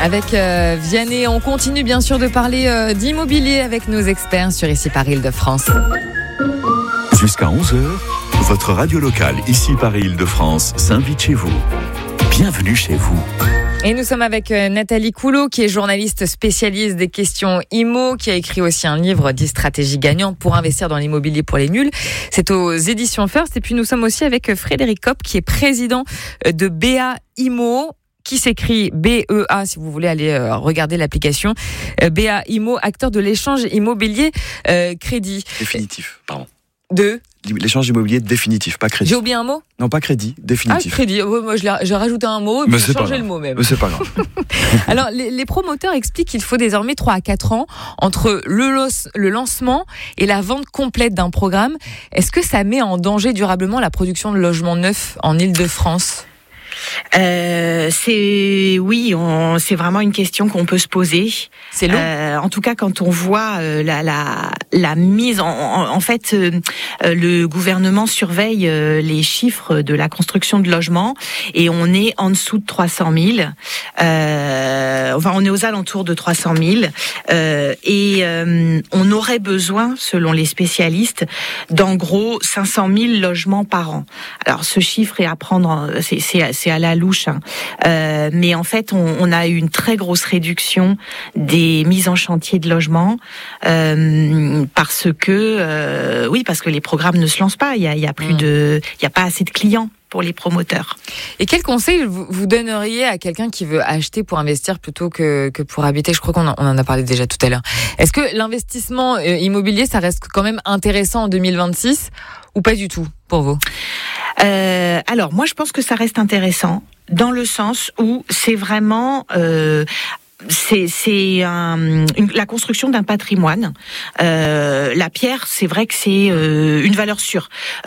avec Vianney. On continue bien sûr de parler d'immobilier avec nos experts sur Ici Paris Île-de-France. Jusqu'à 11h, votre radio locale Ici Paris Île-de-France s'invite chez vous. Bienvenue chez vous. Et nous sommes avec Nathalie Coulot, qui est journaliste spécialiste des questions IMO, qui a écrit aussi un livre, 10 stratégies gagnantes pour investir dans l'immobilier pour les nuls. C'est aux éditions First. Et puis nous sommes aussi avec Frédéric Kopp, qui est président de BA IMO, qui s'écrit BEA, si vous voulez aller regarder l'application. BA IMO, acteur de l'échange immobilier crédit. Définitif, pardon. L'échange immobilier définitif, pas crédit. J'ai oublié un mot ? Non, pas crédit, définitif. Ah, crédit. Moi, j'ai rajouté un mot et puis j'ai changé le mot même. Mais c'est pas grave. Alors, les promoteurs expliquent qu'il faut désormais 3 à 4 ans entre le lancement et la vente complète d'un programme. Est-ce que ça met en danger durablement la production de logements neufs en Île-de-France ? C'est vraiment une question qu'on peut se poser. C'est long. En tout cas, quand on voit la mise en fait, le gouvernement surveille les chiffres de la construction de logements et on est en dessous de 300 000. On est aux alentours de 300 000 et on aurait besoin, selon les spécialistes, d'en gros 500 000 logements par an. Alors, ce chiffre est à prendre, c'est à la louche, hein. Mais en fait, on a eu une très grosse réduction des mises en chantier de logements parce que les programmes ne se lancent pas. Il y a pas assez de clients pour les promoteurs. Et quel conseil vous donneriez à quelqu'un qui veut acheter pour investir plutôt que pour habiter ? Je crois qu'on en a parlé déjà tout à l'heure. Est-ce que l'investissement immobilier, ça reste quand même intéressant en 2026 ou pas du tout pour vous ? Alors, moi, je pense que ça reste intéressant dans le sens où c'est vraiment... la construction d'un patrimoine. La pierre, c'est vrai que c'est une valeur sûre.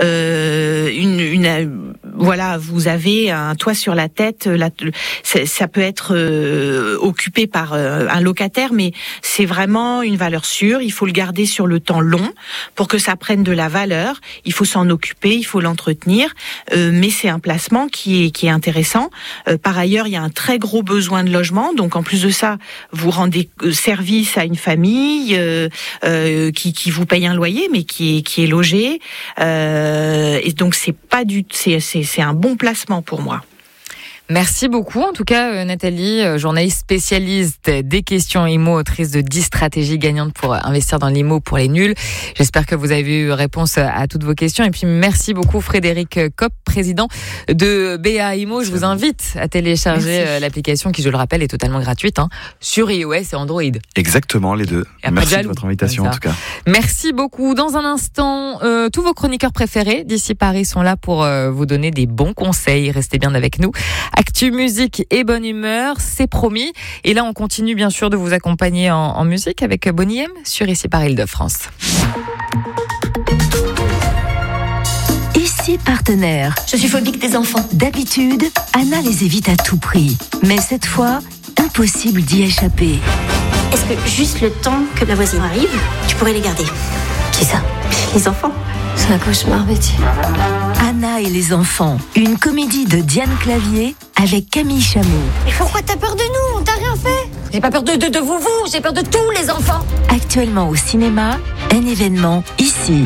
Voilà, vous avez un toit sur la tête. Ça peut être occupé par un locataire, mais c'est vraiment une valeur sûre. Il faut le garder sur le temps long pour que ça prenne de la valeur. Il faut s'en occuper, il faut l'entretenir. Mais c'est un placement qui est intéressant. Par ailleurs, il y a un très gros besoin de logement. Donc, en plus de ça, vous rendez service à une famille qui vous paye un loyer, mais qui est logée. Et donc c'est un bon placement pour moi. Merci beaucoup. En tout cas, Nathalie, journaliste spécialiste des questions IMO, autrice de 10 stratégies gagnantes pour investir dans l'IMO pour les nuls. J'espère que vous avez eu réponse à toutes vos questions. Et puis, merci beaucoup, Frédéric Kopp, président de BA IMO. Je vous invite à télécharger l'application qui, je le rappelle, est totalement gratuite, sur iOS et Android. Exactement, les deux. Merci de votre invitation, en tout cas. Merci beaucoup. Dans un instant, tous vos chroniqueurs préférés d'Ici Paris sont là pour vous donner des bons conseils. Restez bien avec nous. Actu, musique et bonne humeur, c'est promis. Et là, on continue bien sûr de vous accompagner en musique avec Bonnie M sur Ici Paris Île-de-France. Ici partenaire. Je suis phobique des enfants. D'habitude, Anna les évite à tout prix. Mais cette fois, impossible d'y échapper. Est-ce que juste le temps que la voisine arrive, tu pourrais les garder ? Qui ça ? Les enfants. C'est un cauchemar, Betty. Anna et les enfants, une comédie de Diane Clavier avec Camille Chamou. Mais pourquoi t'as peur de nous ? On t'a rien fait ? J'ai pas peur de vous, j'ai peur de tous les enfants. Actuellement au cinéma, un événement ici.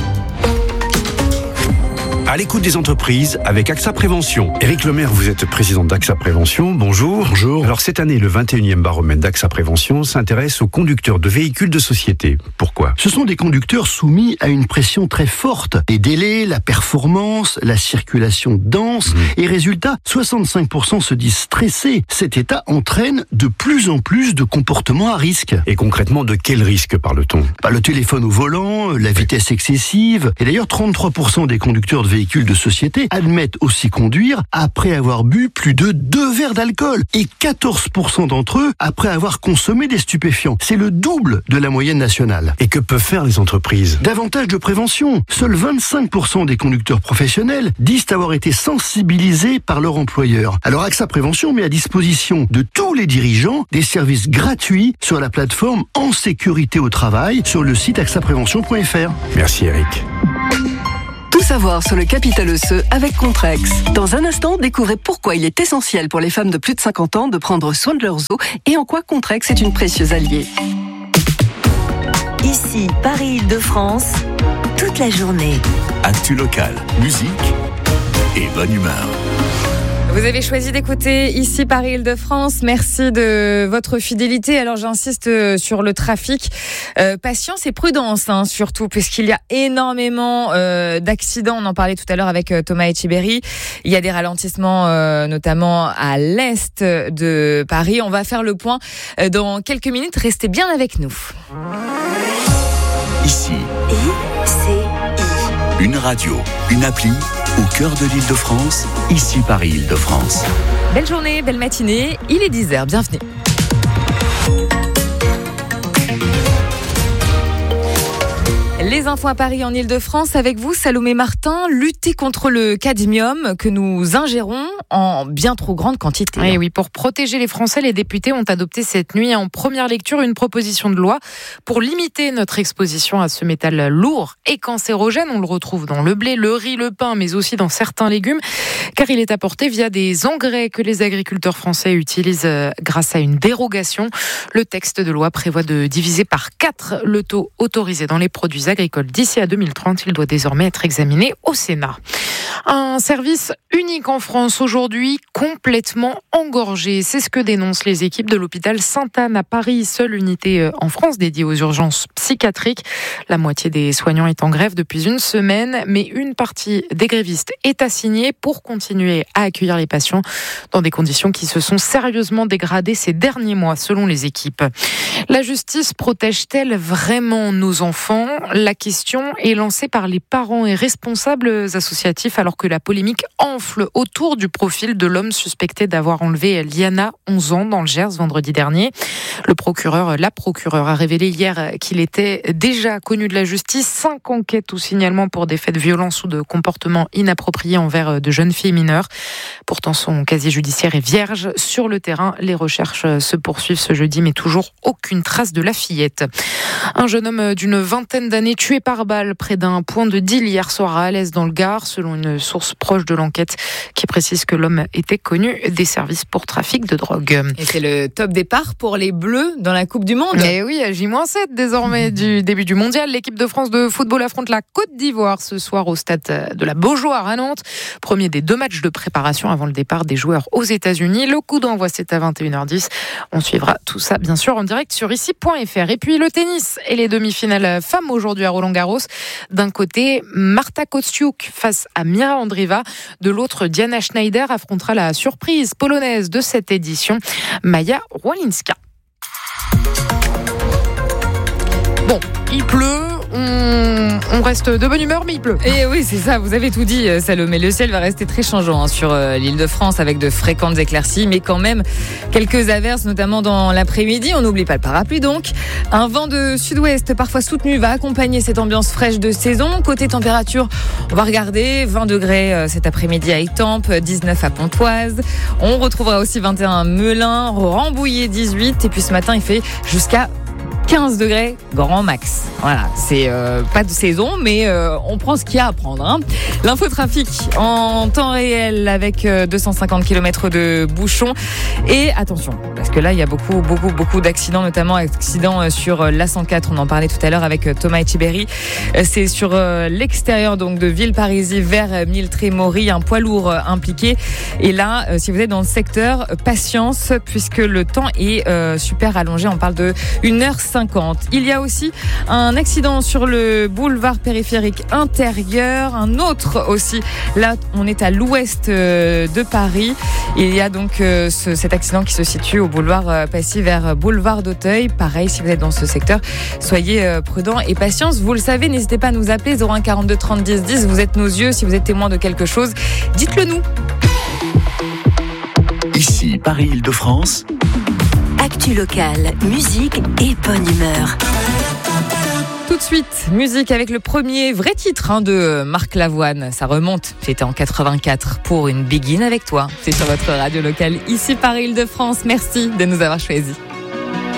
À l'écoute des entreprises avec AXA Prévention. Éric Lemaire, vous êtes président d'AXA Prévention. Bonjour. Bonjour. Alors cette année, le 21e baromètre d'AXA Prévention s'intéresse aux conducteurs de véhicules de société. Pourquoi ? Ce sont des conducteurs soumis à une pression très forte. Les délais, la performance, la circulation dense. Et résultat, 65% se disent stressés. Cet état entraîne de plus en plus de comportements à risque. Et concrètement, de quel risque parle-t-on ? Le téléphone au volant, la vitesse excessive. Et d'ailleurs, 33% des conducteurs de véhicules de société admettent aussi conduire après avoir bu plus de 2 verres d'alcool et 14% d'entre eux après avoir consommé des stupéfiants. C'est le double de la moyenne nationale. Et que peuvent faire les entreprises ? Davantage de prévention. Seuls 25% des conducteurs professionnels disent avoir été sensibilisés par leur employeur. Alors AXA Prévention met à disposition de tous les dirigeants des services gratuits sur la plateforme En Sécurité au Travail sur le site axaprévention.fr. Merci Eric. Tout savoir sur le capital osseux avec Contrex. Dans un instant, découvrez pourquoi il est essentiel pour les femmes de plus de 50 ans de prendre soin de leurs os et en quoi Contrex est une précieuse alliée. Ici, Paris-Île-de-France, toute la journée. Actu local, musique et bonne humeur. Vous avez choisi d'écouter ici Paris-Île-de-France. Merci de votre fidélité. Alors j'insiste sur le trafic. Patience et prudence, surtout, puisqu'il y a énormément d'accidents. On en parlait tout à l'heure avec Thomas Etcheberry. Il y a des ralentissements, notamment à l'est de Paris. On va faire le point dans quelques minutes. Restez bien avec nous. Ici, une radio, une appli au cœur de l'Île-de-France, ici Paris-Île-de-France. Belle journée, belle matinée, il est 10h, bienvenue. Les infos à Paris en Île-de-France avec vous, Salomé Martin. Lutter contre le cadmium que nous ingérons en bien trop grande quantité. Et oui, pour protéger les Français, les députés ont adopté cette nuit en première lecture une proposition de loi pour limiter notre exposition à ce métal lourd et cancérogène. On le retrouve dans le blé, le riz, le pain, mais aussi dans certains légumes, car il est apporté via des engrais que les agriculteurs français utilisent grâce à une dérogation. Le texte de loi prévoit de diviser par 4 le taux autorisé dans les produits agricoles. D'ici à 2030, il doit désormais être examiné au Sénat. Un service unique en France aujourd'hui, complètement engorgé. C'est ce que dénoncent les équipes de l'hôpital Sainte-Anne à Paris, seule unité en France dédiée aux urgences psychiatriques. La moitié des soignants est en grève depuis une semaine, mais une partie des grévistes est assignée pour continuer à accueillir les patients dans des conditions qui se sont sérieusement dégradées ces derniers mois, selon les équipes. La justice protège-t-elle vraiment nos enfants ? La question est lancée par les parents et responsables associatifs alors que la polémique enfle autour du profil de l'homme suspecté d'avoir enlevé Liana, 11 ans, dans le Gers vendredi dernier. La procureure a révélé hier qu'il était déjà connu de la justice. 5 enquêtes ou signalements pour des faits de violence ou de comportements inappropriés envers de jeunes filles mineures. Pourtant, son casier judiciaire est vierge. Sur le terrain, les recherches se poursuivent ce jeudi, mais toujours aucune trace de la fillette. Un jeune homme d'une vingtaine d'années tué par balle près d'un point de deal hier soir à Alès dans le Gard, selon une source proche de l'enquête qui précise que l'homme était connu des services pour trafic de drogue. Et c'est le top départ pour les Bleus dans la Coupe du Monde. Et oui, à J-7 désormais du début du mondial. L'équipe de France de football affronte la Côte d'Ivoire ce soir au stade de la Beaujoire à Nantes. Premier des 2 matchs de préparation avant le départ des joueurs aux États-Unis. Le coup d'envoi, c'est à 21h10. On suivra tout ça, bien sûr, en direct sur ici.fr. Et puis le tennis et les demi-finales femmes aujourd'hui à Roland-Garros. D'un côté, Marta Kostiuk face à Mira Andreeva. De l'autre, Diana Schneider affrontera la surprise polonaise de cette édition, Maja Walinska. Bon, il pleut, on reste de bonne humeur, mais il pleut. Et oui, c'est ça, vous avez tout dit, Salomé. Le ciel va rester très changeant sur l'Île-de-France avec de fréquentes éclaircies, mais quand même quelques averses, notamment dans l'après-midi. On n'oublie pas le parapluie donc. Un vent de sud-ouest, parfois soutenu, va accompagner cette ambiance fraîche de saison. Côté température, on va regarder 20 degrés cet après-midi à Étampes, 19 à Pontoise. On retrouvera aussi 21 à Melun, Rambouillet 18. Et puis ce matin, il fait jusqu'à 15 degrés, grand max. Voilà, c'est pas de saison, mais on prend ce qu'il y a à prendre. L'infotrafic en temps réel avec 250 km de bouchons. Et attention, parce que là, il y a beaucoup d'accidents, notamment accidents sur l'A104. On en parlait tout à l'heure avec Thomas Etcheberry. C'est sur l'extérieur donc de Villeparisis vers Milletray-Mory, un poids lourd impliqué. Et là, si vous êtes dans le secteur, patience, puisque le temps est super allongé. On parle de 1h50. Il y a aussi un accident sur le boulevard périphérique intérieur, un autre aussi. Là, on est à l'ouest de Paris. Il y a donc cet accident qui se situe au boulevard Passy vers boulevard d'Auteuil. Pareil, si vous êtes dans ce secteur, soyez prudents et patience. Vous le savez, n'hésitez pas à nous appeler 01 42 30 10 10. Vous êtes nos yeux. Si vous êtes témoin de quelque chose, dites-le nous. Ici, Paris-Île-de-France. Actu locale, musique et bonne humeur. Tout de suite, musique avec le premier vrai titre de Marc Lavoine. Ça remonte, c'était en 84 pour une Begin avec toi. C'est sur votre radio locale, ici Paris-Île-de-France. Merci de nous avoir choisis.